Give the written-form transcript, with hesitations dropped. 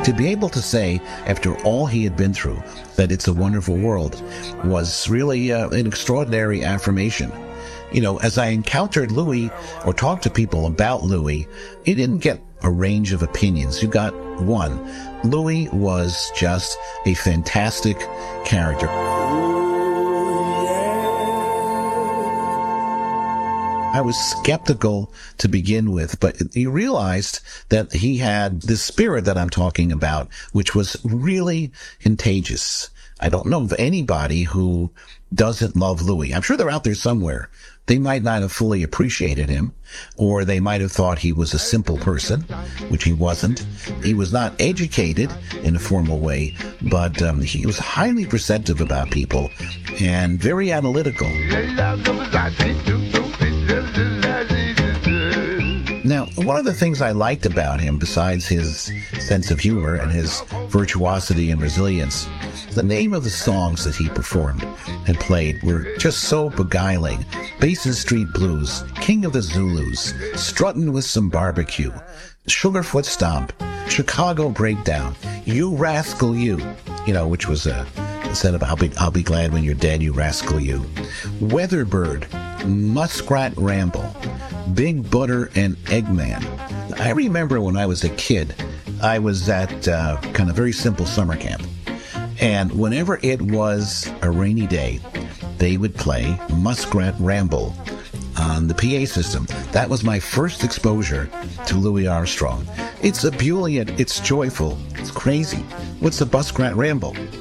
To be able to say, after all he had been through, that It's a Wonderful World was really an extraordinary affirmation. You know, as I encountered Louis or talked to people about Louis, you didn't get a range of opinions. You got one. Louis was just a fantastic character. I was skeptical to begin with, but you realized that he had this spirit that I'm talking about, which was really contagious. I don't know of anybody who doesn't love Louis. I'm sure they're out there somewhere. They might not have fully appreciated him, or they might have thought he was a simple person, which he wasn't. He was not educated in a formal way, but he was highly perceptive about people and very analytical. Now, one of the things I liked about him, besides his sense of humor and his virtuosity and resilience, the name of the songs that he performed and played were just so beguiling. Basin Street Blues, King of the Zulus, Struttin' with Some Barbecue, Sugarfoot Stomp, Chicago Breakdown, You Rascal You, which was said about I'll be glad when you're dead, you rascal you. Weatherbird, Muskrat Ramble, Big Butter and Eggman. I remember when I was a kid, I was at kind of very simple summer camp. And whenever it was a rainy day, they would play Muskrat Ramble on the PA system. That was my first exposure to Louis Armstrong. It's ebullient, it's joyful, it's crazy. What's a Muskrat Ramble?